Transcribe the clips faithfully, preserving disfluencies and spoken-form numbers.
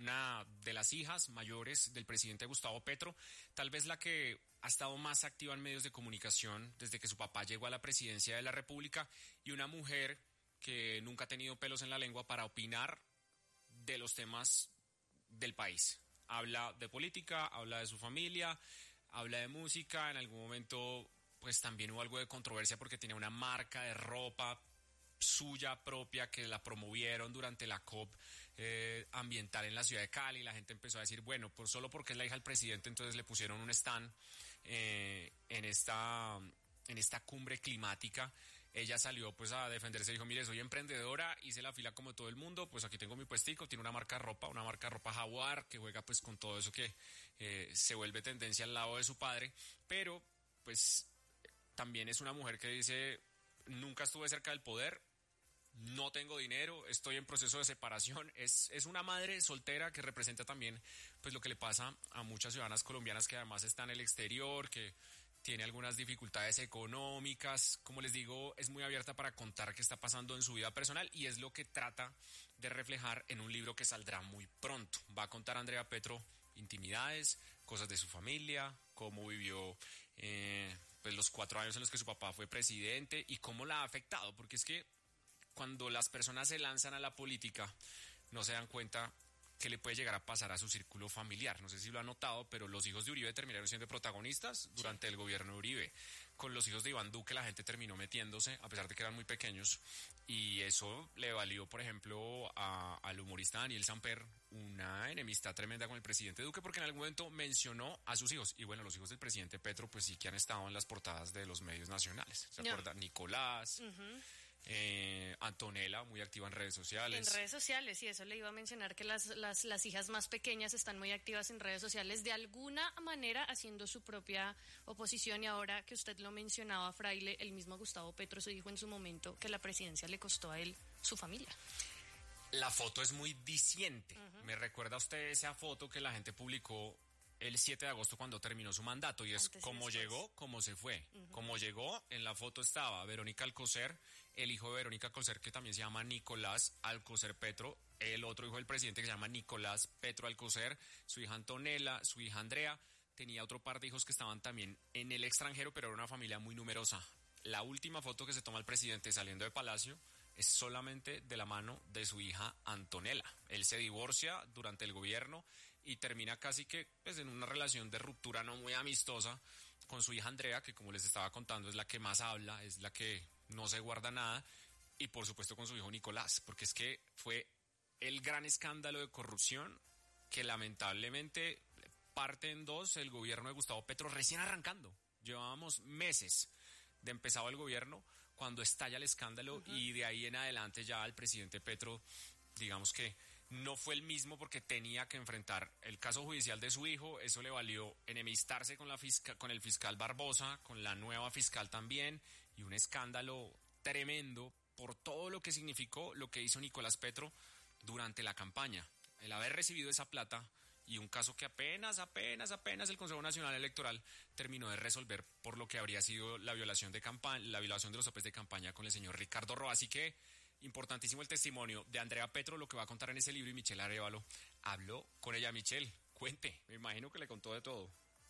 una de las hijas mayores del presidente Gustavo Petro, tal vez la que ha estado más activa en medios de comunicación desde que su papá llegó a la presidencia de la República, y una mujer que nunca ha tenido pelos en la lengua para opinar de los temas del país. Habla de política, habla de su familia, habla de música. En algún momento pues también hubo algo de controversia porque tenía una marca de ropa suya propia que la promovieron durante la COP eh, ambiental en la ciudad de Cali. La gente empezó a decir, bueno, pues solo porque es la hija del presidente, entonces le pusieron un stand eh, en esta en esta cumbre climática. Ella salió pues a defenderse, dijo, mire, soy emprendedora, hice la fila como todo el mundo, pues aquí tengo mi puestico, tiene una marca de ropa, una marca de ropa Jaguar, que juega pues con todo eso que eh, se vuelve tendencia al lado de su padre, pero pues también es una mujer que dice, nunca estuve cerca del poder, no tengo dinero, estoy en proceso de separación. Es, es una madre soltera que representa también pues lo que le pasa a muchas ciudadanas colombianas que además están en el exterior, que tiene algunas dificultades económicas. Como les digo, es muy abierta para contar qué está pasando en su vida personal, y es lo que trata de reflejar en un libro que saldrá muy pronto. Va a contar Andrea Petro intimidades, cosas de su familia, cómo vivió eh, pues los cuatro años en los que su papá fue presidente y cómo la ha afectado, porque es que cuando las personas se lanzan a la política no se dan cuenta que le puede llegar a pasar a su círculo familiar. No sé si lo han notado, pero los hijos de Uribe terminaron siendo protagonistas durante sí. el gobierno de Uribe. Con los hijos de Iván Duque la gente terminó metiéndose, a pesar de que eran muy pequeños, y eso le valió, por ejemplo, a, al humorista Daniel Samper una enemistad tremenda con el presidente Duque, porque en algún momento mencionó a sus hijos. Y bueno, los hijos del presidente Petro pues sí que han estado en las portadas de los medios nacionales. ¿Se no. acuerdan? Nicolás... Uh-huh. Eh, Antonella, muy activa en redes sociales. En redes sociales, y eso le iba a mencionar, que las, las, las hijas más pequeñas están muy activas en redes sociales, de alguna manera haciendo su propia oposición. Y ahora que usted lo mencionaba, Fraile, el mismo Gustavo Petro se dijo en su momento que la presidencia le costó a él su familia. La foto es muy diciente. Uh-huh. Me recuerda a usted esa foto que la gente publicó el siete de agosto cuando terminó su mandato, y es Antes cómo llegó, cómo se fue. Uh-huh. Cómo llegó, en la foto estaba Verónica Alcocer, el hijo de Verónica Alcocer, que también se llama Nicolás Alcocer Petro, el otro hijo del presidente que se llama Nicolás Petro Alcocer, su hija Antonella, su hija Andrea. Tenía otro par de hijos que estaban también en el extranjero, pero era una familia muy numerosa. La última foto que se toma el presidente saliendo de Palacio es solamente de la mano de su hija Antonella. Él se divorcia durante el gobierno y termina casi que pues, en una relación de ruptura no muy amistosa con su hija Andrea, que como les estaba contando es la que más habla, es la que no se guarda nada, y por supuesto con su hijo Nicolás, porque es que fue el gran escándalo de corrupción que lamentablemente parte en dos el gobierno de Gustavo Petro recién arrancando. Llevábamos meses de empezado el gobierno cuando estalla el escándalo. Uh-huh. Y de ahí en adelante ya el presidente Petro, digamos que no fue el mismo, porque tenía que enfrentar el caso judicial de su hijo. Eso le valió enemistarse con la fiscal, con el fiscal Barbosa, con la nueva fiscal también, y un escándalo tremendo por todo lo que significó lo que hizo Nicolás Petro durante la campaña. El haber recibido esa plata, y un caso que apenas, apenas, apenas el Consejo Nacional Electoral terminó de resolver por lo que habría sido la violación de campaña, la violación de los topes de campaña con el señor Ricardo Roa. Así que importantísimo el testimonio de Andrea Petro, lo que va a contar en ese libro, y Michelle Arévalo habló con ella. Michelle, cuente, me imagino que le contó de todo.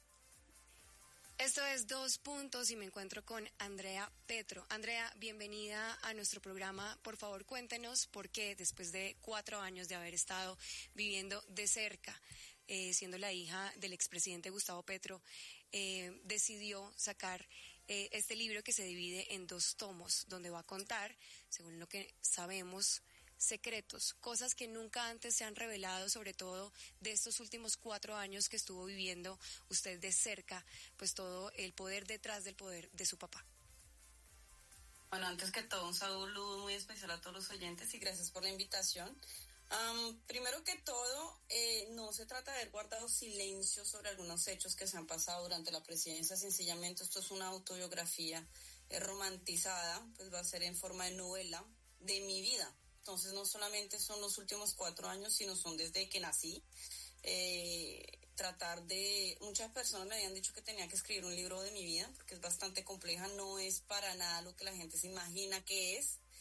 Esto es Dos Puntos y me encuentro con Andrea Petro. Andrea, bienvenida a nuestro programa. Por favor, cuéntenos por qué, después de cuatro años de haber estado viviendo de cerca, eh, siendo la hija del expresidente Gustavo Petro, eh, decidió sacar eh, este libro que se divide en dos tomos, donde va a contar, según lo que sabemos, secretos, cosas que nunca antes se han revelado, sobre todo de estos últimos cuatro años que estuvo viviendo usted de cerca, pues todo el poder detrás del poder de su papá. Bueno, antes que todo, un saludo muy especial a todos los oyentes y gracias por la invitación. Um, primero que todo, eh, no se trata de haber guardado silencio sobre algunos hechos que se han pasado durante la presidencia. Sencillamente esto es una autobiografía eh, romantizada, pues va a ser en forma de novela de mi vida. Entonces no solamente son los últimos cuatro años, sino son desde que nací. Eh, tratar de... Muchas personas me habían dicho que tenía que escribir un libro de mi vida, porque es bastante compleja, no es para nada lo que la gente se imagina que es.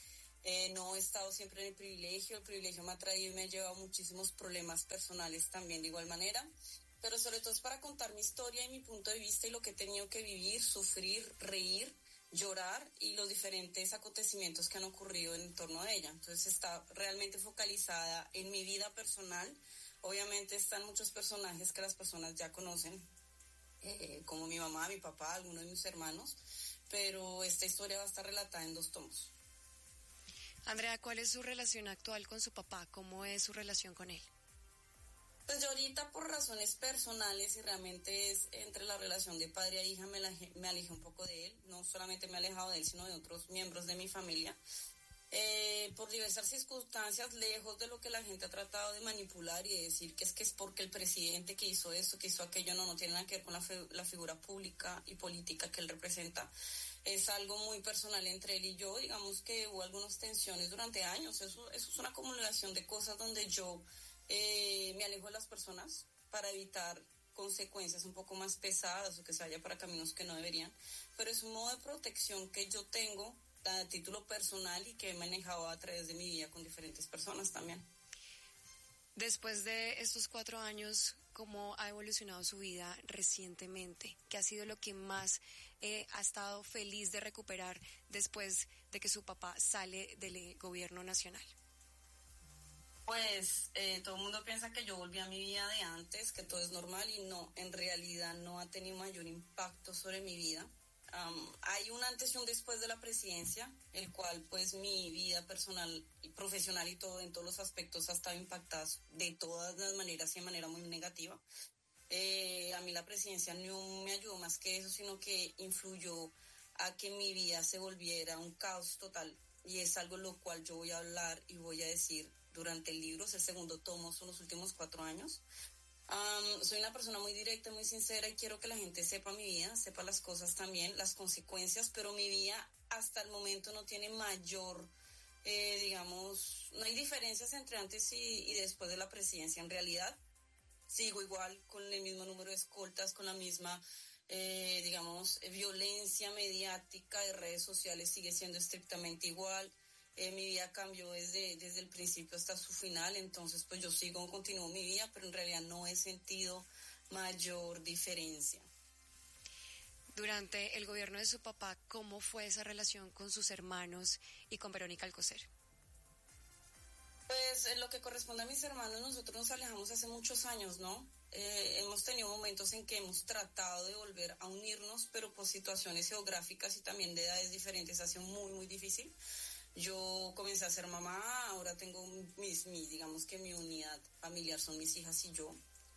Eh, no he estado siempre en el privilegio, el privilegio me ha traído y me ha llevado muchísimos problemas personales también de igual manera, pero sobre todo es para contar mi historia y mi punto de vista y lo que he tenido que vivir, sufrir, reír, llorar y los diferentes acontecimientos que han ocurrido en torno a ella. Entonces está realmente focalizada en mi vida personal. Obviamente están muchos personajes que las personas ya conocen, eh, como mi mamá, mi papá, algunos de mis hermanos, pero esta historia va a estar relatada en dos tomos. Andrea, ¿cuál es su relación actual con su papá? ¿Cómo es su relación con él? Pues yo ahorita por razones personales y realmente es entre la relación de padre a hija me, alejé, me alejé un poco de él, no solamente me he alejado de él, sino de otros miembros de mi familia, eh, por diversas circunstancias, lejos de lo que la gente ha tratado de manipular y de decir que es que es porque el presidente que hizo esto, que hizo aquello, no, no tiene nada que ver con la, fe, la figura pública y política que él representa. Es algo muy personal entre él y yo, digamos que hubo algunas tensiones durante años, eso, eso es una acumulación de cosas donde yo eh, me alejo de las personas para evitar consecuencias un poco más pesadas o que se vaya para caminos que no deberían, pero es un modo de protección que yo tengo a título personal y que he manejado a través de mi vida con diferentes personas también. Después de estos cuatro años, ¿cómo ha evolucionado su vida recientemente? ¿Qué ha sido lo que más eh, ha estado feliz de recuperar después de que su papá sale del gobierno nacional? Pues eh, todo el mundo piensa que yo volví a mi vida de antes, que todo es normal y no, en realidad no ha tenido mayor impacto sobre mi vida. Um, hay un antes y un después de la presidencia, el cual pues mi vida personal y profesional y todo en todos los aspectos ha estado impactada de todas las maneras y de manera muy negativa. Eh, a mí la presidencia no me ayudó más que eso, sino que influyó a que mi vida se volviera un caos total y es algo lo cual yo voy a hablar y voy a decir durante el libro. Es el segundo tomo, son los últimos cuatro años. Um, soy una persona muy directa, muy sincera y quiero que la gente sepa mi vida, sepa las cosas también, las consecuencias, pero mi vida hasta el momento no tiene mayor, eh, digamos, no hay diferencias entre antes y, y después de la presidencia. En realidad sigo igual con el mismo número de escoltas, con la misma, eh, digamos, violencia mediática de redes sociales sigue siendo estrictamente igual. Eh, mi vida cambió desde, desde el principio hasta su final, entonces pues yo sigo, continúo mi vida, pero en realidad no he sentido mayor diferencia. Durante el gobierno de su papá, ¿cómo fue esa relación con sus hermanos y con Verónica Alcocer? Pues en lo que corresponde a mis hermanos, nosotros nos alejamos hace muchos años, ¿no? Eh, hemos tenido momentos en que hemos tratado de volver a unirnos, pero por situaciones geográficas y también de edades diferentes ha sido muy, muy difícil. Yo comencé a ser mamá, ahora tengo mis, mis, digamos que mi unidad familiar son mis hijas y yo.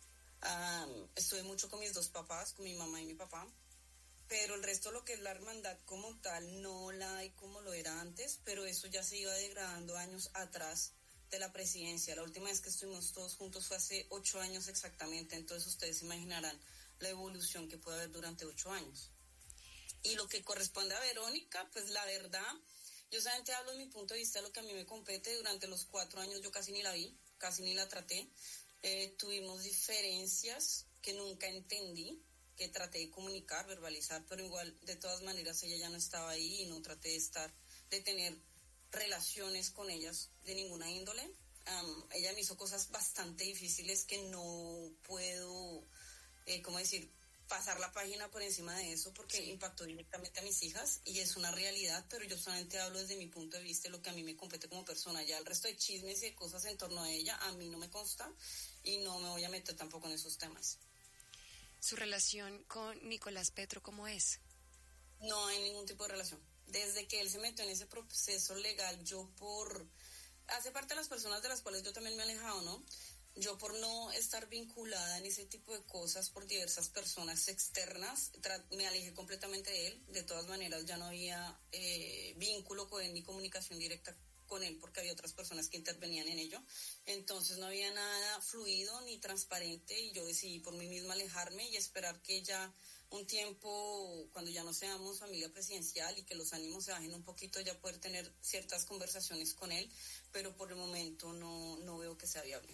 Um, estuve mucho con mis dos papás, con mi mamá y mi papá, pero el resto, lo que es la hermandad como tal, no la hay como lo era antes, pero eso ya se iba degradando años atrás de la presidencia. La última vez que estuvimos todos juntos fue hace ocho años exactamente, entonces ustedes imaginarán la evolución que puede haber durante ocho años. Y lo que corresponde a Verónica, pues la verdad, yo solamente hablo de mi punto de vista, de lo que a mí me compete. Durante los cuatro años yo casi ni la vi, casi ni la traté. Eh, tuvimos diferencias que nunca entendí, que traté de comunicar, verbalizar, pero igual, de todas maneras, ella ya no estaba ahí y no traté de estar, de tener relaciones con ellas de ninguna índole. Um, ella me hizo cosas bastante difíciles que no puedo, eh, ¿cómo decir?, pasar la página por encima de eso porque sí impactó directamente a mis hijas y es una realidad, pero yo solamente hablo desde mi punto de vista, lo que a mí me compete como persona. Ya el resto de chismes y de cosas en torno a ella a mí no me consta y no me voy a meter tampoco en esos temas. ¿Su relación con Nicolás Petro cómo es? No hay ningún tipo de relación. Desde que él se metió en ese proceso legal, yo por... hace parte de las personas de las cuales yo también me he alejado, ¿no? Yo por no estar vinculada en ese tipo de cosas por diversas personas externas, me alejé completamente de él. De todas maneras ya no había eh, vínculo con él ni comunicación directa con él porque había otras personas que intervenían en ello. Entonces no había nada fluido ni transparente y yo decidí por mí misma alejarme y esperar que ya un tiempo, cuando ya no seamos familia presidencial y que los ánimos se bajen un poquito, ya poder tener ciertas conversaciones con él, pero por el momento no, no veo que sea viable.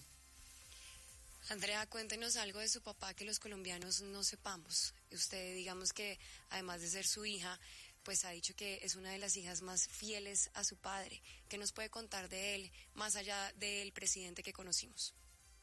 Andrea, cuéntenos algo de su papá que los colombianos no sepamos. Usted, digamos que además de ser su hija, pues ha dicho que es una de las hijas más fieles a su padre. ¿Qué nos puede contar de él, más allá del presidente que conocimos?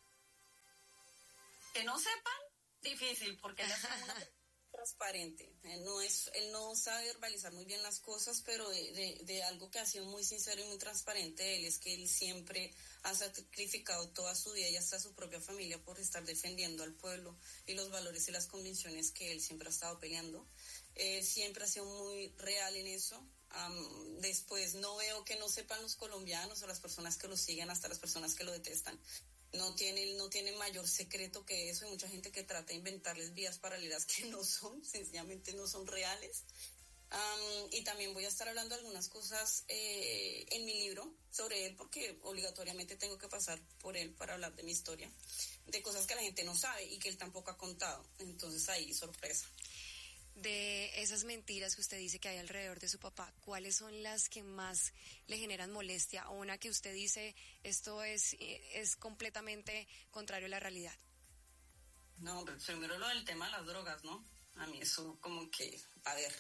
Que no sepan, difícil, porque él es una transparente. Él no, es, él no sabe verbalizar muy bien las cosas, pero de, de, de algo que ha sido muy sincero y muy transparente de él es que él siempre ha sacrificado toda su vida y hasta su propia familia por estar defendiendo al pueblo y los valores y las convicciones que él siempre ha estado peleando. Eh, siempre ha sido muy real en eso. Um, después no veo que no sepan los colombianos o las personas que lo siguen, hasta las personas que lo detestan. No tiene, no tiene mayor secreto que eso. Hay mucha gente que trata de inventarles vías paralelas que no son, sencillamente no son reales. Um, y también voy a estar hablando algunas cosas eh, en mi libro sobre él, porque obligatoriamente tengo que pasar por él para hablar de mi historia, de cosas que la gente no sabe y que él tampoco ha contado. Entonces ahí, sorpresa. De esas mentiras que usted dice que hay alrededor de su papá, ¿cuáles son las que más le generan molestia? O una que usted dice, esto es, es completamente contrario a la realidad. No, primero lo del tema de las drogas, ¿no? A mí eso como que, a ver,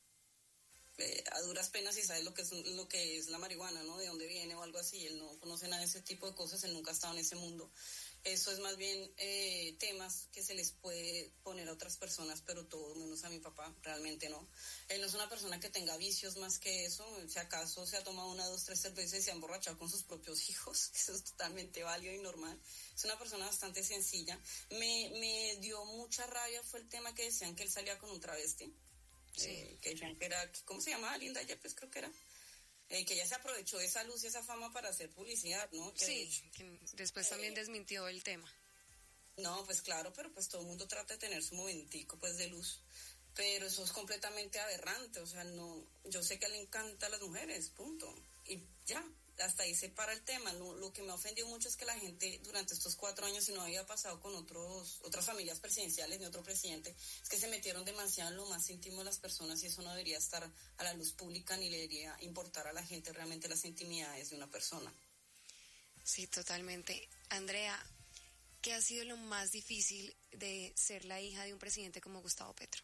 eh, a duras penas si sabes lo que es lo que es la marihuana, ¿no? De dónde viene o algo así. Él no conoce nada de ese tipo de cosas, él nunca ha estado en ese mundo. Eso es más bien eh, temas que se les puede poner a otras personas, pero todo menos a mi papá, realmente no. Él no es una persona que tenga vicios más que eso. Si acaso se ha tomado una, dos, tres cervezas y se ha emborrachado con sus propios hijos, eso es totalmente válido y normal. Es una persona bastante sencilla. Me, me dio mucha rabia fue el tema que decían que él salía con un travesti. Sí. Eh, que decían que era, ¿cómo se llamaba? Linda Yepes, creo que era. Eh, que ella se aprovechó de esa luz y esa fama para hacer publicidad, ¿no? Que sí, que después eh, también desmintió el tema. No, pues claro, pero pues todo el mundo trata de tener su momentico pues de luz, pero eso es completamente aberrante, o sea, no, yo sé que a él le encantan las mujeres, punto, y ya, hasta ahí se para el tema. Lo, lo que me ha ofendido mucho es que la gente durante estos cuatro años, si no había pasado con otros otras familias presidenciales ni otro presidente, es que se metieron demasiado en lo más íntimo de las personas y eso no debería estar a la luz pública ni le debería importar a la gente realmente las intimidades de una persona. Sí, totalmente. Andrea, ¿qué ha sido lo más difícil de ser la hija de un presidente como Gustavo Petro?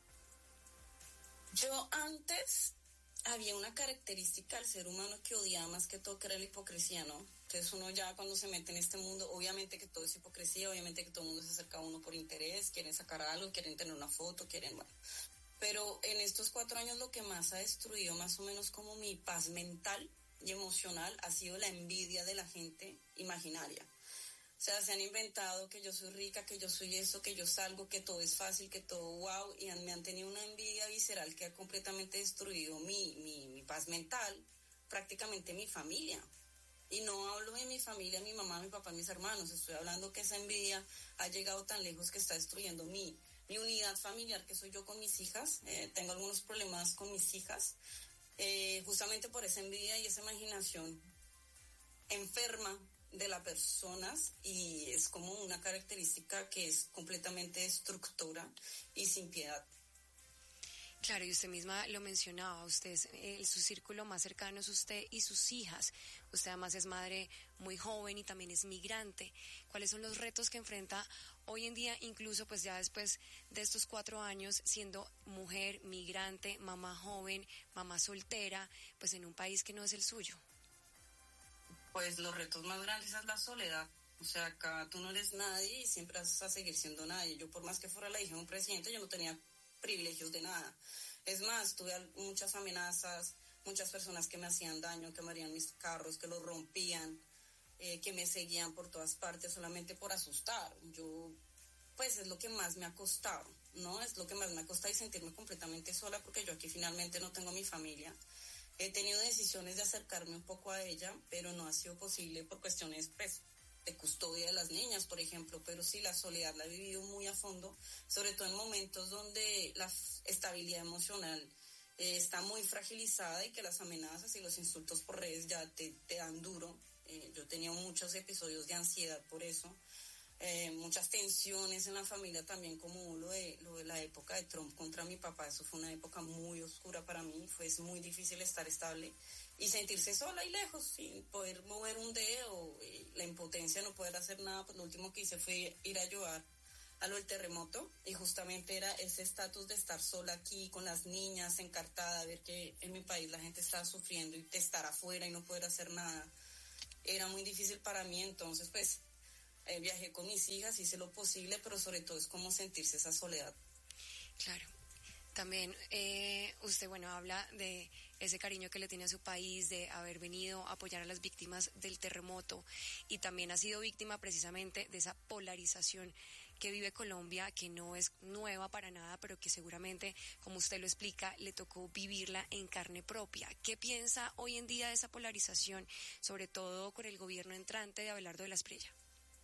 Yo antes había una característica del ser humano que odiaba más que todo, que era la hipocresía, ¿no? Entonces uno ya cuando se mete en este mundo, obviamente que todo es hipocresía, obviamente que todo el mundo se acerca a uno por interés, quieren sacar algo, quieren tener una foto, quieren, bueno. Pero en estos cuatro años lo que más ha destruido más o menos como mi paz mental y emocional ha sido la envidia de la gente imaginaria. O sea, se han inventado que yo soy rica, que yo soy eso, que yo salgo, que todo es fácil, que todo wow, y han, me han tenido una envidia visceral que ha completamente destruido mi, mi, mi paz mental, prácticamente mi familia. Y no hablo de mi familia, mi mamá, mi papá, mis hermanos, estoy hablando que esa envidia ha llegado tan lejos que está destruyendo mi, mi unidad familiar, que soy yo con mis hijas. Eh, tengo algunos problemas con mis hijas, eh, justamente por esa envidia y esa imaginación enferma de las personas, y es como una característica que es completamente destructora y sin piedad. Claro, y usted misma lo mencionaba, usted es, eh, su círculo más cercano es usted y sus hijas. Usted además es madre muy joven y también es migrante. ¿Cuáles son los retos que enfrenta hoy en día, incluso pues ya después de estos cuatro años, siendo mujer, migrante, mamá joven, mamá soltera, pues en un país que no es el suyo? Pues los retos más grandes es la soledad. O sea, acá tú no eres nadie y siempre vas a seguir siendo nadie. Yo, por más que fuera la hija de un presidente, yo no tenía privilegios de nada. Es más, tuve muchas amenazas, muchas personas que me hacían daño, que me harían mis carros, que los rompían, eh, que me seguían por todas partes solamente por asustar. Yo, pues es lo que más me ha costado, ¿no? Es lo que más me ha costado y sentirme completamente sola, porque yo aquí finalmente no tengo mi familia. He tenido decisiones de acercarme un poco a ella, pero no ha sido posible por cuestiones, pues, de custodia de las niñas, por ejemplo, pero sí la soledad la he vivido muy a fondo, sobre todo en momentos donde la f- estabilidad emocional eh, está muy fragilizada y que las amenazas y los insultos por redes ya te, te dan duro. Eh, yo tenía muchos episodios de ansiedad por eso. Eh, muchas tensiones en la familia también, como lo de, lo de la época de Trump contra mi papá. Eso fue una época muy oscura para mí, fue muy difícil estar estable y sentirse sola y lejos, sin poder mover un dedo, eh, la impotencia, no poder hacer nada. Pues lo último que hice fue ir a ayudar a lo del terremoto, y justamente era ese estatus de estar sola aquí con las niñas, encartada, ver que en mi país la gente estaba sufriendo y de estar afuera y no poder hacer nada. Era muy difícil para mí, entonces pues eh, viajé con mis hijas, hice lo posible, pero sobre todo es como sentirse esa soledad. Claro. También eh, usted, bueno, habla de ese cariño que le tiene a su país, de haber venido a apoyar a las víctimas del terremoto, y también ha sido víctima precisamente de esa polarización que vive Colombia, que no es nueva para nada, pero que seguramente, como usted lo explica, le tocó vivirla en carne propia. ¿Qué piensa hoy en día de esa polarización, sobre todo con el gobierno entrante de Abelardo de la Espriella?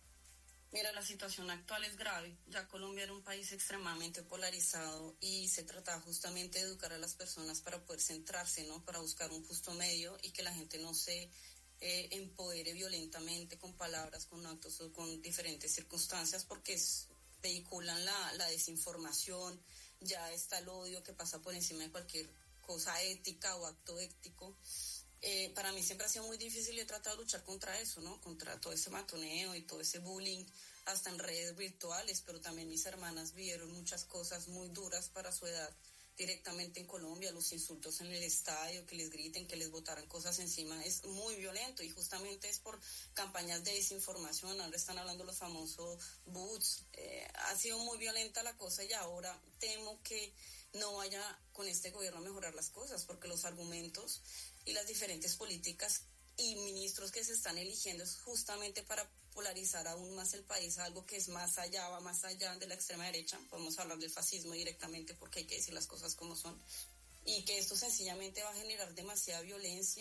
Mira, la situación actual es grave. Ya Colombia era un país extremadamente polarizado y se trataba justamente de educar a las personas para poder centrarse, ¿no? Para buscar un justo medio y que la gente no se eh, empodere violentamente con palabras, con actos o con diferentes circunstancias, porque es, vehiculan la, la desinformación, ya está el odio que pasa por encima de cualquier cosa ética o acto ético. Eh, para mí siempre ha sido muy difícil y he tratado de luchar contra eso, ¿no? Contra todo ese matoneo y todo ese bullying, hasta en redes virtuales, pero también mis hermanas vivieron muchas cosas muy duras para su edad directamente en Colombia, los insultos en el estadio, que les griten, que les botaran cosas encima, es muy violento y justamente es por campañas de desinformación. Ahora están hablando los famosos bots, eh, ha sido muy violenta la cosa y ahora temo que no vaya con este gobierno a mejorar las cosas, porque los argumentos y las diferentes políticas y ministros que se están eligiendo es justamente para polarizar aún más el país, algo que es más allá, va más allá de la extrema derecha. Podemos hablar del fascismo directamente porque hay que decir las cosas como son, y que esto sencillamente va a generar demasiada violencia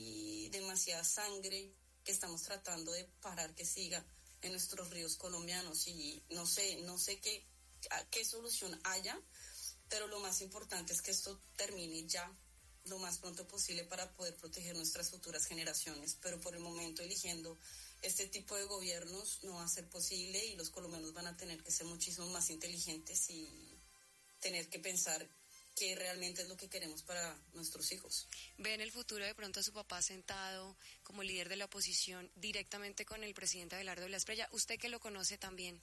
y demasiada sangre que estamos tratando de parar que siga en nuestros ríos colombianos. Y no sé, no sé qué, qué solución haya, pero lo más importante es que esto termine ya lo más pronto posible para poder proteger nuestras futuras generaciones, pero por el momento eligiendo este tipo de gobiernos no va a ser posible y los colombianos van a tener que ser muchísimo más inteligentes y tener que pensar qué realmente es lo que queremos para nuestros hijos. ¿Ve en el futuro de pronto a su papá sentado como líder de la oposición directamente con el presidente Abelardo de la Espriella? Usted que lo conoce también.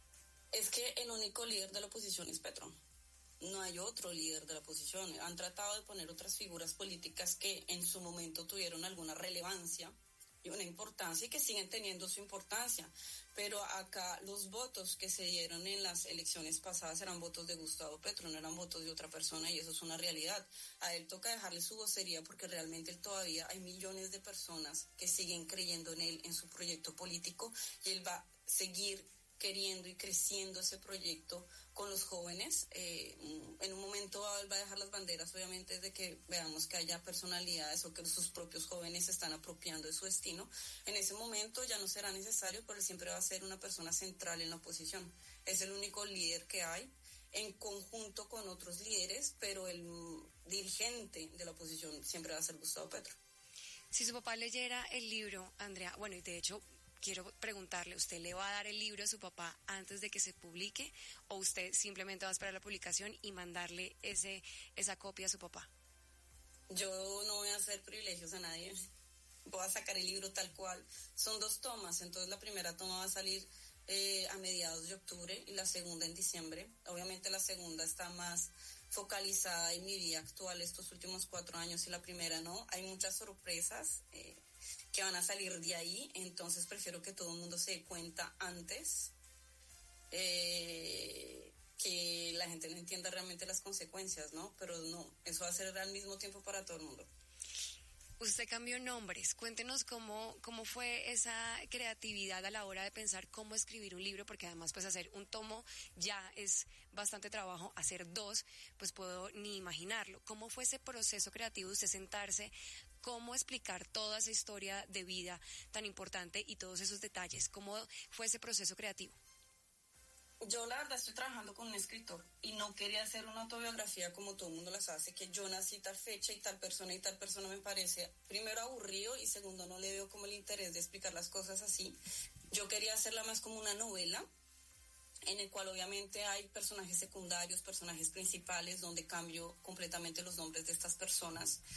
Es que el único líder de la oposición es Petro. No hay otro líder de la oposición. Han tratado de poner otras figuras políticas que en su momento tuvieron alguna relevancia y una importancia y que siguen teniendo su importancia. Pero acá los votos que se dieron en las elecciones pasadas eran votos de Gustavo Petro, no eran votos de otra persona, y eso es una realidad. A él toca dejarle su vocería porque realmente él todavía hay millones de personas que siguen creyendo en él, en su proyecto político, y él va a seguir queriendo y creciendo ese proyecto con los jóvenes. Eh, en un momento va a dejar las banderas, obviamente, desde que veamos que haya personalidades o que sus propios jóvenes se están apropiando de su destino. En ese momento ya no será necesario, pero él siempre va a ser una persona central en la oposición. Es el único líder que hay, en conjunto con otros líderes, pero el dirigente de la oposición siempre va a ser Gustavo Petro. Si su papá leyera el libro, Andrea, bueno, y de hecho quiero preguntarle, ¿usted le va a dar el libro a su papá antes de que se publique o usted simplemente va a esperar la publicación y mandarle ese esa copia a su papá? Yo no voy a hacer privilegios a nadie. Voy a sacar el libro tal cual. Son dos tomas, entonces la primera toma va a salir eh, a mediados de octubre y la segunda en diciembre. Obviamente la segunda está más focalizada en mi vida actual estos últimos cuatro años y la primera no. Hay muchas sorpresas eh, que van a salir de ahí, entonces prefiero que todo el mundo se dé cuenta antes, eh, que la gente no entienda realmente las consecuencias, ¿no? Pero no, eso va a ser al mismo tiempo para todo el mundo. Usted cambió nombres, cuéntenos cómo, cómo fue esa creatividad a la hora de pensar cómo escribir un libro, porque además pues hacer un tomo ya es bastante trabajo, hacer dos, pues puedo ni imaginarlo. ¿Cómo fue ese proceso creativo de usted sentarse? ¿Cómo explicar toda esa historia de vida tan importante y todos esos detalles? ¿Cómo fue ese proceso creativo? Yo la verdad estoy trabajando con un escritor y no quería hacer una autobiografía como todo el mundo las hace, que yo nací tal fecha y tal persona y tal persona. Me parece primero aburrido y segundo no le veo como el interés de explicar las cosas así. Yo quería hacerla más como una novela en el cual obviamente hay personajes secundarios, personajes principales, donde cambio completamente los nombres de estas personas.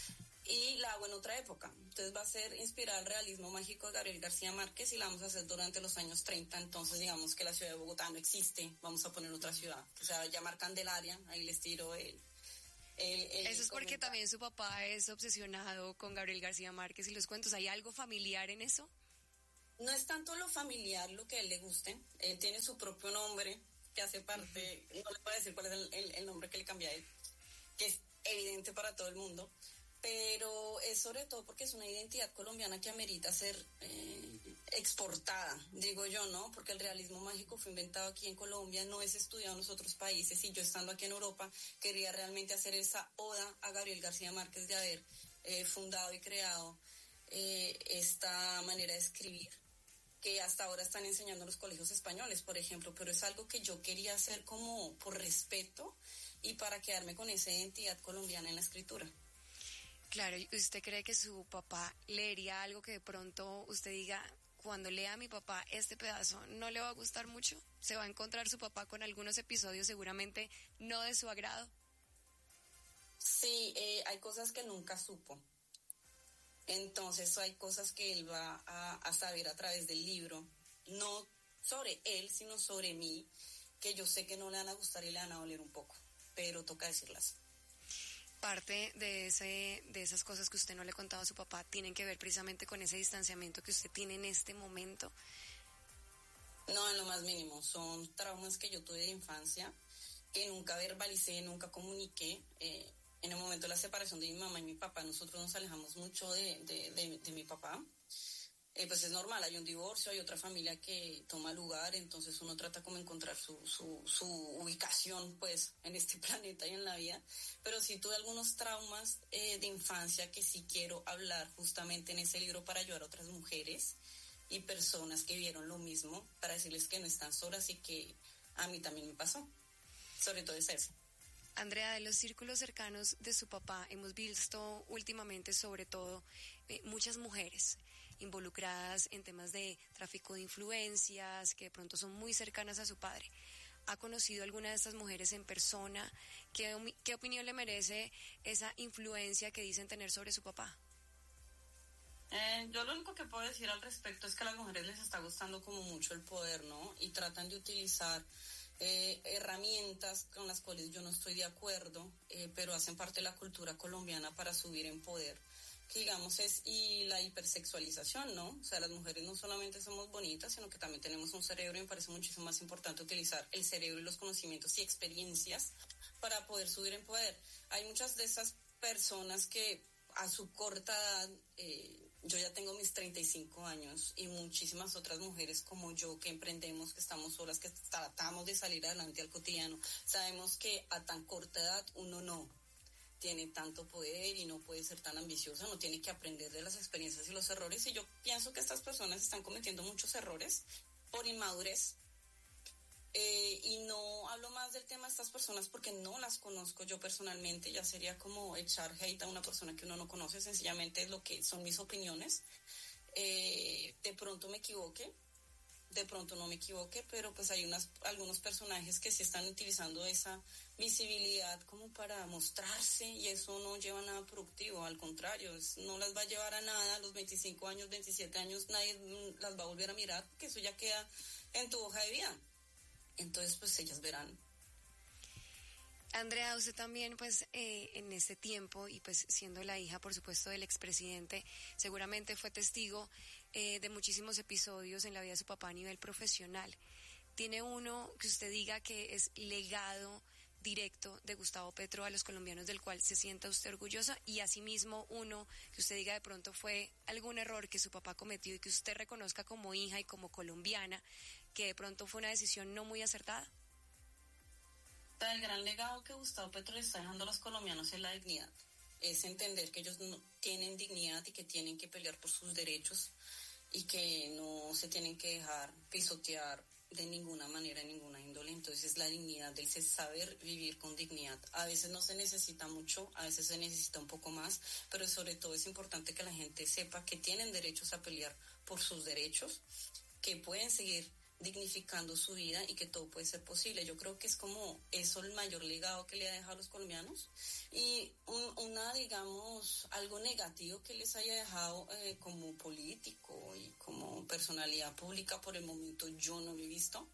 y la hago en otra época. Entonces va a ser inspirada al realismo mágico de Gabriel García Márquez y la vamos a hacer durante los años treinta. Entonces digamos que la ciudad de Bogotá no existe, vamos a poner otra ciudad, o sea, llamar Candelaria, ahí les tiro el... el, el Eso es porque comentario. también su papá es obsesionado con Gabriel García Márquez y los cuentos. ¿Hay algo familiar en eso? No es tanto lo familiar lo que a él le guste, él tiene su propio nombre que hace parte, uh-huh. No le voy a decir cuál es el, el, el nombre que le cambia a él, que es evidente para todo el mundo, pero es sobre todo porque es una identidad colombiana que amerita ser eh, exportada, digo yo, ¿no? Porque el realismo mágico fue inventado aquí en Colombia, no es estudiado en los otros países, y yo estando aquí en Europa quería realmente hacer esa oda a Gabriel García Márquez de haber eh, fundado y creado eh, esta manera de escribir que hasta ahora están enseñando en los colegios españoles, por ejemplo, pero es algo que yo quería hacer como por respeto y para quedarme con esa identidad colombiana en la escritura. Claro, ¿y usted cree que su papá leería algo que de pronto usted diga, cuando lea a mi papá este pedazo no le va a gustar mucho? ¿Se va a encontrar su papá con algunos episodios seguramente no de su agrado? Sí, eh, hay cosas que nunca supo. Entonces hay cosas que él va a, a saber a través del libro, no sobre él, sino sobre mí, que yo sé que no le van a gustar y le van a doler un poco, pero toca decirlas. Parte de ese de esas cosas que usted no le contaba a su papá tienen que ver precisamente con ese distanciamiento que usted tiene en este momento. No, en lo más mínimo, son traumas que yo tuve de infancia, que nunca verbalicé, nunca comuniqué. Eh, en el momento de la separación de mi mamá y mi papá, nosotros nos alejamos mucho de, de, de, de mi papá. Eh, pues es normal, hay un divorcio, hay otra familia que toma lugar, entonces uno trata como encontrar su, su, su ubicación pues en este planeta y en la vida, pero sí tuve algunos traumas eh, de infancia que sí quiero hablar justamente en ese libro para ayudar a otras mujeres y personas que vieron lo mismo, para decirles que no están solas y que a mí también me pasó, sobre todo es eso. Andrea, de los círculos cercanos de su papá hemos visto últimamente sobre todo eh, muchas mujeres involucradas en temas de tráfico de influencias, que de pronto son muy cercanas a su padre. ¿Ha conocido alguna de estas mujeres en persona? ¿Qué, qué opinión le merece esa influencia que dicen tener sobre su papá? Eh, yo lo único que puedo decir al respecto es que a las mujeres les está gustando como mucho el poder, ¿no? Y tratan de utilizar eh, herramientas con las cuales yo no estoy de acuerdo, eh, pero hacen parte de la cultura colombiana para subir en poder. Que digamos es y la hipersexualización, ¿no? O sea, las mujeres no solamente somos bonitas, sino que también tenemos un cerebro y me parece muchísimo más importante utilizar el cerebro y los conocimientos y experiencias para poder subir en poder. Hay muchas de esas personas que a su corta edad, eh, yo ya tengo mis treinta y cinco años y muchísimas otras mujeres como yo que emprendemos, que estamos solas, que tratamos de salir adelante al cotidiano, sabemos que a tan corta edad uno no tiene tanto poder y no puede ser tan ambiciosa, no tiene que aprender de las experiencias y los errores, y yo pienso que estas personas están cometiendo muchos errores por inmadurez, eh, y no hablo más del tema de estas personas porque no las conozco yo personalmente, ya sería como echar hate a una persona que uno no conoce, sencillamente es lo que son mis opiniones, eh, de pronto me equivoque, de pronto no me equivoque, pero pues hay unas, algunos personajes que sí están utilizando esa visibilidad como para mostrarse y eso no lleva a nada productivo, al contrario, es, no las va a llevar a nada. A los veinticinco años, veintisiete años nadie las va a volver a mirar porque eso ya queda en tu hoja de vida, entonces pues ellas verán. Andrea, usted también pues eh, en este tiempo y pues siendo la hija por supuesto del expresidente, seguramente fue testigo eh, de muchísimos episodios en la vida de su papá a nivel profesional. ¿Tiene uno que usted diga que es legado directo de Gustavo Petro a los colombianos del cual se sienta usted orgullosa, y asimismo uno que usted diga de pronto fue algún error que su papá cometió y que usted reconozca como hija y como colombiana que de pronto fue una decisión no muy acertada? El gran legado que Gustavo Petro le está dejando a los colombianos es la dignidad, es entender que ellos no tienen dignidad y que tienen que pelear por sus derechos y que no se tienen que dejar pisotear de ninguna manera, en ninguna índole. Entonces la dignidad del saber vivir con dignidad. A veces no se necesita mucho, a veces se necesita un poco más, pero sobre todo es importante que la gente sepa que tienen derechos a pelear por sus derechos, que pueden seguir dignificando su vida y que todo puede ser posible. Yo creo que es como eso el mayor legado que le ha dejado a los colombianos. Y un, una, digamos, algo negativo que les haya dejado eh, como político y como personalidad pública, por el momento yo no lo he visto.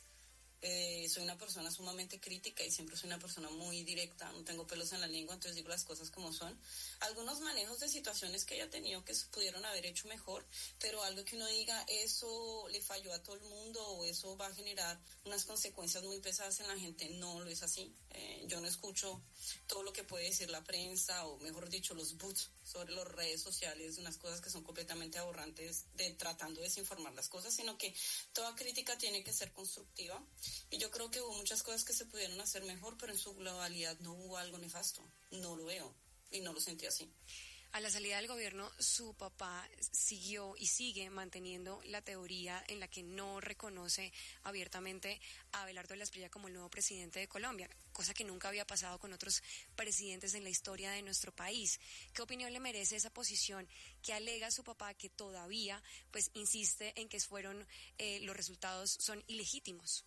Eh, soy una persona sumamente crítica y siempre soy una persona muy directa, no tengo pelos en la lengua, entonces digo las cosas como son. Algunos manejos de situaciones que haya tenido que se pudieron haber hecho mejor, pero algo que uno diga, eso le falló a todo el mundo o eso va a generar unas consecuencias muy pesadas en la gente, no lo es así. Eh, yo no escucho todo lo que puede decir la prensa, o mejor dicho, los bots sobre las redes sociales, unas cosas que son completamente aberrantes de tratando de desinformar las cosas, sino que toda crítica tiene que ser constructiva. Y yo creo que hubo muchas cosas que se pudieron hacer mejor, pero en su globalidad no hubo algo nefasto. No lo veo y no lo sentí así. A la salida del gobierno, su papá siguió y sigue manteniendo la teoría en la que no reconoce abiertamente a Abelardo de la Espriella como el nuevo presidente de Colombia, cosa que nunca había pasado con otros presidentes en la historia de nuestro país. ¿Qué opinión le merece esa posición que alega su papá, que todavía pues insiste en que fueron eh, los resultados son ilegítimos?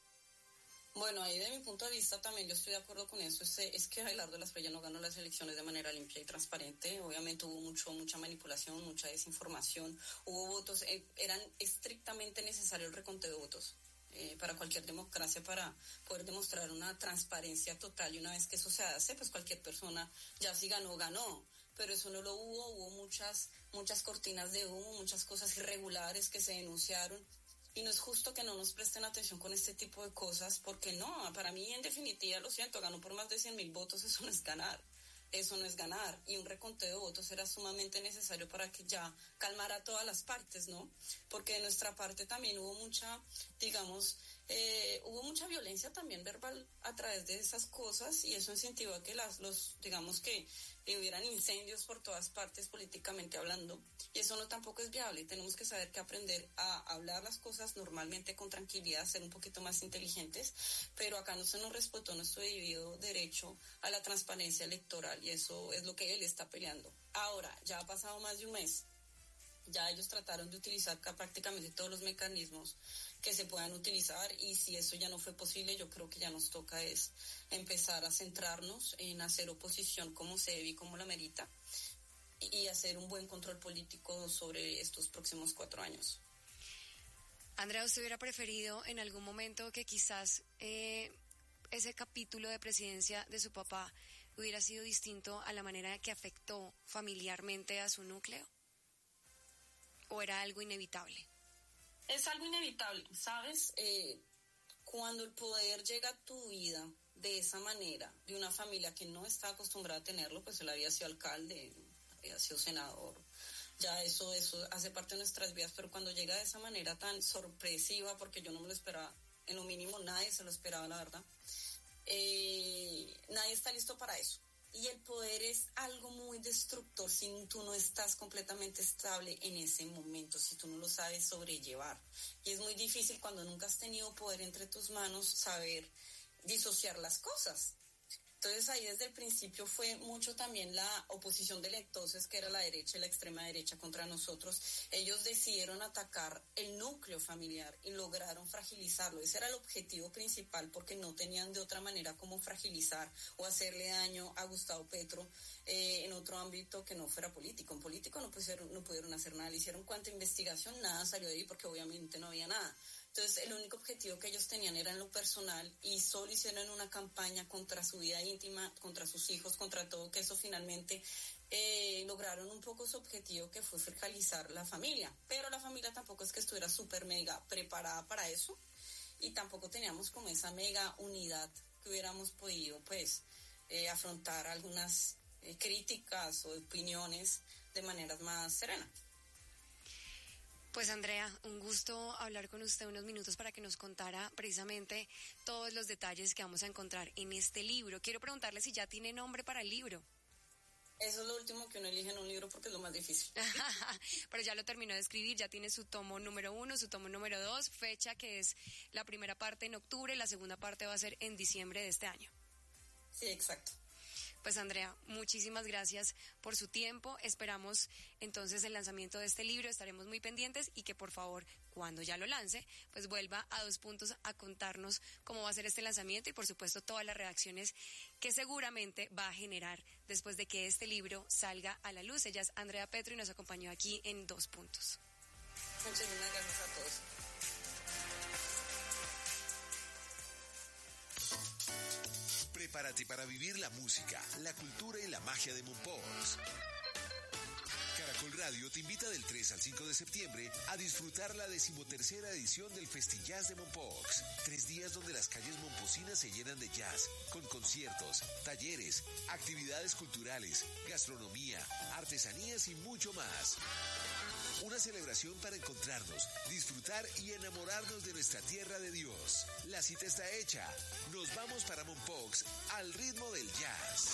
Bueno, ahí de mi punto de vista también yo estoy de acuerdo con eso, es, es que Abelardo de la Espriella no ganó las elecciones de manera limpia y transparente, obviamente hubo mucho mucha manipulación, mucha desinformación, hubo votos, eh, eran estrictamente necesarios el reconteo de votos eh, para cualquier democracia, para poder demostrar una transparencia total, y una vez que eso se hace, pues cualquier persona ya si ganó, ganó, pero eso no lo hubo, hubo muchas, muchas cortinas de humo, muchas cosas irregulares que se denunciaron. Y no es justo que no nos presten atención con este tipo de cosas, porque no, para mí en definitiva, lo siento, ganó por más de cien mil votos, eso no es ganar, eso no es ganar, y un reconteo de votos era sumamente necesario para que ya calmara a todas las partes, ¿no? Porque de nuestra parte también hubo mucha, digamos, eh, hubo mucha violencia también verbal a través de esas cosas, y eso incentivó a que las, los, digamos que eh, hubieran incendios por todas partes políticamente hablando, y eso no tampoco es viable. Tenemos que saber que aprender a hablar las cosas normalmente con tranquilidad, ser un poquito más inteligentes, pero acá no se nos respetó nuestro debido derecho a la transparencia electoral, y eso es lo que él está peleando. Ahora, ya ha pasado más de un mes, ya ellos trataron de utilizar prácticamente todos los mecanismos que se puedan utilizar, y si eso ya no fue posible, yo creo que ya nos toca es empezar a centrarnos en hacer oposición como se debe y como la merita, y hacer un buen control político sobre estos próximos cuatro años. Andrea, ¿usted hubiera preferido en algún momento que quizás eh, ese capítulo de presidencia de su papá hubiera sido distinto a la manera que afectó familiarmente a su núcleo? ¿O era algo inevitable? Es algo inevitable, ¿sabes? Eh, cuando el poder llega a tu vida de esa manera, de una familia que no está acostumbrada a tenerlo, pues él había sido alcalde, había sido senador, ya eso, eso hace parte de nuestras vidas, pero cuando llega de esa manera tan sorpresiva, porque yo no me lo esperaba, en lo mínimo nadie se lo esperaba, la verdad, eh, nadie está listo para eso. Y el poder es algo muy destructor si tú no estás completamente estable en ese momento, si tú no lo sabes sobrellevar. Y es muy difícil cuando nunca has tenido poder entre tus manos saber disociar las cosas. Entonces ahí desde el principio fue mucho también la oposición del entonces, que era la derecha y la extrema derecha contra nosotros. Ellos decidieron atacar el núcleo familiar y lograron fragilizarlo. Ese era el objetivo principal, porque no tenían de otra manera cómo fragilizar o hacerle daño a Gustavo Petro eh, en otro ámbito que no fuera político. En político no pudieron, no pudieron hacer nada. Le hicieron cuanta investigación, nada salió de ahí porque obviamente no había nada. Entonces, el único objetivo que ellos tenían era en lo personal, y solo hicieron una campaña contra su vida íntima, contra sus hijos, contra todo, que eso finalmente eh, lograron un poco su objetivo, que fue fragilizar la familia. Pero la familia tampoco es que estuviera súper mega preparada para eso, y tampoco teníamos como esa mega unidad que hubiéramos podido, pues, eh, afrontar algunas eh, críticas o opiniones de maneras más serenas. Pues Andrea, un gusto hablar con usted unos minutos para que nos contara precisamente todos los detalles que vamos a encontrar en este libro. Quiero preguntarle si ya tiene nombre para el libro. Eso es lo último que uno elige en un libro, porque es lo más difícil. Pero ya lo terminó de escribir, ya tiene su tomo número uno, su tomo número dos, fecha que es la primera parte en octubre, la segunda parte va a ser en diciembre de este año. Sí, exacto. Pues Andrea, muchísimas gracias por su tiempo. Esperamos entonces el lanzamiento de este libro, estaremos muy pendientes y que por favor, cuando ya lo lance, pues vuelva a Dos Puntos a contarnos cómo va a ser este lanzamiento y por supuesto todas las reacciones que seguramente va a generar después de que este libro salga a la luz. Ella es Andrea Petro y nos acompañó aquí en Dos Puntos. Muchísimas gracias a todos. Prepárate para vivir la música, la cultura y la magia de Mompox. Caracol Radio te invita del tres al cinco de septiembre a disfrutar la decimotercera edición del Festillas de Mompox. Tres días donde las calles momposinas se llenan de jazz, con conciertos, talleres, actividades culturales, gastronomía, artesanías y mucho más. Una celebración para encontrarnos, disfrutar y enamorarnos de nuestra tierra de Dios. La cita está hecha. Nos vamos para Mompox al ritmo del jazz.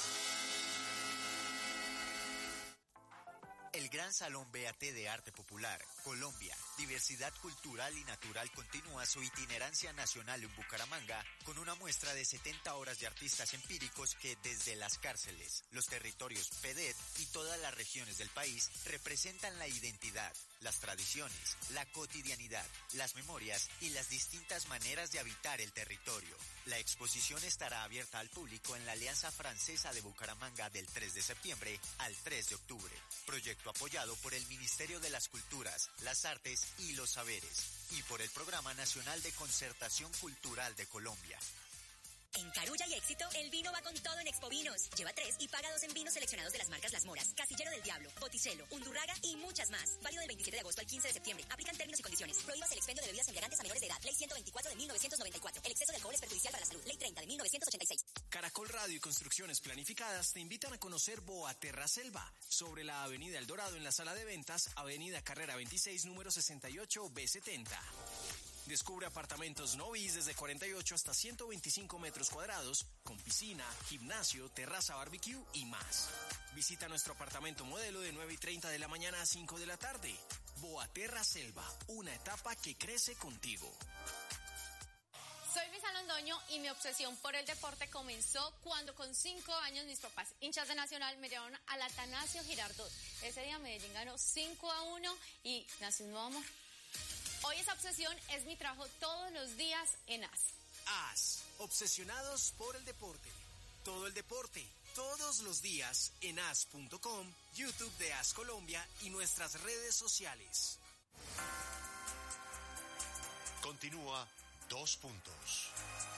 El Gran Salón B A T de Arte Popular, Colombia, Diversidad Cultural y Natural continúa su itinerancia nacional en Bucaramanga con una muestra de setenta horas de artistas empíricos que desde las cárceles, los territorios P E D E T y todas las regiones del país representan la identidad, las tradiciones, la cotidianidad, las memorias y las distintas maneras de habitar el territorio. La exposición estará abierta al público en la Alianza Francesa de Bucaramanga del tres de septiembre al tres de octubre. Proyecto apoyado por el Ministerio de las Culturas, las Artes y los Saberes y por el Programa Nacional de Concertación Cultural de Colombia. En Carulla y Éxito, el vino va con todo en Expo Vinos. Lleva tres y paga dos en vinos seleccionados de las marcas Las Moras, Casillero del Diablo, Botticello, Undurraga y muchas más. Válido del veintisiete de agosto al quince de septiembre. Aplican términos y condiciones. Prohíbas el expendio de bebidas embriagantes a menores de edad. Ley ciento veinticuatro de mil novecientos noventa y cuatro. El exceso de alcohol es perjudicial para la salud. Ley treinta de mil novecientos ochenta y seis. Caracol Radio y Construcciones Planificadas te invitan a conocer Boaterra Selva, sobre la Avenida El Dorado en la sala de ventas, Avenida Carrera veintiséis, número sesenta y ocho B setenta. Descubre apartamentos Novis desde cuarenta y ocho hasta ciento veinticinco metros cuadrados, con piscina, gimnasio, terraza barbecue y más. Visita nuestro apartamento modelo de nueve y treinta de la mañana a cinco de la tarde. Boaterra Selva, una etapa que crece contigo. Soy Luisa Londoño y mi obsesión por el deporte comenzó cuando con cinco años mis papás, hinchas de Nacional, me llevaron al Atanasio Girardot. Ese día Medellín ganó cinco a uno y nació un nuevo amor. Hoy esa obsesión es mi trabajo todos los días en A S. A S, obsesionados por el deporte. Todo el deporte, todos los días en A S punto com, YouTube de A S Colombia y nuestras redes sociales. Continúa Dos Puntos.